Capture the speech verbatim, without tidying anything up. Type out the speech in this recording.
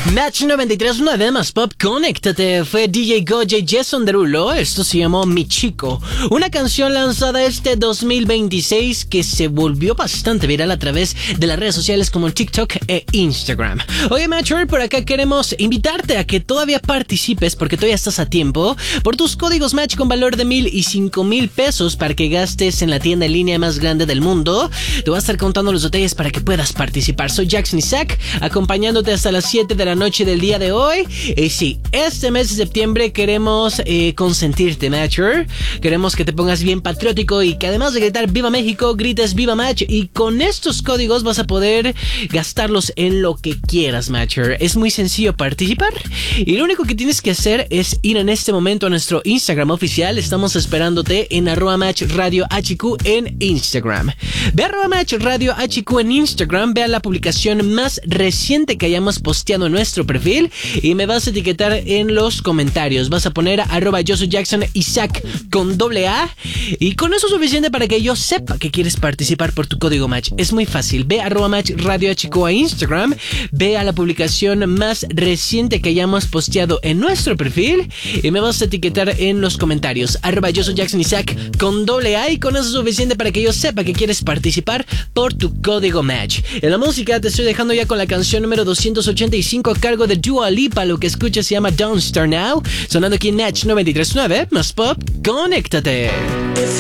Match noventa y tres punto nueve más Pop, conéctate. Fue D J Goja y Jason Derulo. Esto se llamó Mi Chico. Una canción lanzada este dos mil veintiséis que se volvió bastante viral a través de las redes sociales como TikTok e Instagram. Oye, Matcher, por acá queremos invitarte a que todavía participes, porque todavía estás a tiempo, por tus códigos Match con valor de mil y cinco mil pesos para que gastes en la tienda en línea más grande del mundo. Te voy a estar contando los detalles para que puedas participar. Soy Jackson Isaac, acompañándote hasta las siete de la noche del día de hoy. Y sí, este mes de septiembre queremos eh, consentirte, Matcher. Queremos que te pongas bien patriótico y que además de gritar Viva México, grites Viva Match. Y con estos códigos vas a poder gastarlos en lo que quieras, Matcher. Es muy sencillo participar y lo único que tienes que hacer es ir en este momento a nuestro Instagram oficial. Estamos esperándote en arroba match radio hq en Instagram. Ve a arroba match radio hq en Instagram, ve a la publicación más reciente que hayamos posteado en nuestro perfil y me vas a etiquetar en los comentarios. Vas a poner arroba yo soy Jackson Isaac con doble A y con eso es suficiente para que yo sepa que quieres participar por tu código Match. Es muy fácil. Ve a arroba match radio hq a Instagram, ve a la publicación más reciente que hayamos posteado en nuestro perfil y me vas a etiquetar en los comentarios arroba yo soy Jackson Isaac con doble A y con eso es suficiente para que yo sepa que quieres participar por tu código Match. En la música te estoy dejando ya con la canción número doscientos ochenta y cinco a cargo de Dua Lipa. Lo que escuchas se llama Don't Start Now, sonando aquí en Match noventa y tres punto nueve más Pop, conéctate.